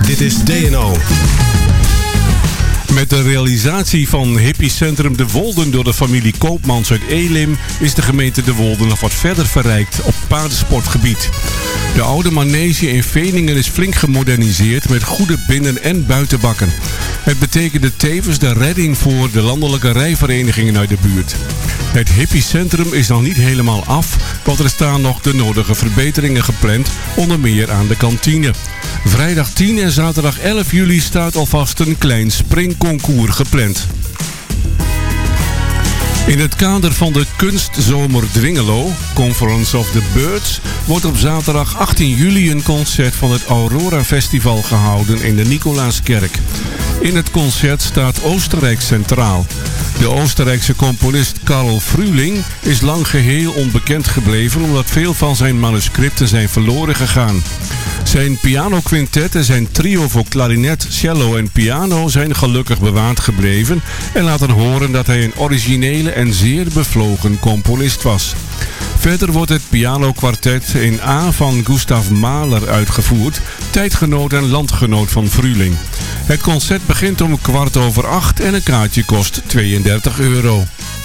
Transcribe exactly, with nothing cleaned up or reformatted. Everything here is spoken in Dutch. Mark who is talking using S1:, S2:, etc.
S1: Dit is D N O.
S2: Met de realisatie van hippiecentrum De Wolden door de familie Koopmans uit Elim is de gemeente De Wolden nog wat verder verrijkt op paardensportgebied. De oude manege in Veningen is flink gemoderniseerd met goede binnen- en buitenbakken. Het betekende tevens de redding voor de landelijke rijverenigingen uit de buurt. Het hippiecentrum is nog niet helemaal af, want er staan nog de nodige verbeteringen gepland, onder meer aan de kantine. Vrijdag tien en zaterdag elf juli staat alvast een klein springconcours gepland. In het kader van de Kunstzomer Dwingelo, Conference of the Birds, wordt op zaterdag achttien juli een concert van het Aurora Festival gehouden in de Nicolaaskerk. In het concert staat Oostenrijk centraal. De Oostenrijkse componist Karl Frühling is lang geheel onbekend gebleven omdat veel van zijn manuscripten zijn verloren gegaan. Zijn pianoquintet en zijn trio voor klarinet, cello en piano zijn gelukkig bewaard gebleven en laten horen dat hij een originele en zeer bevlogen componist was. Verder wordt het pianokwartet in A van Gustav Mahler uitgevoerd, tijdgenoot en landgenoot van Frühling. Het concert begint om kwart over acht en een kaartje kost tweeëndertig euro.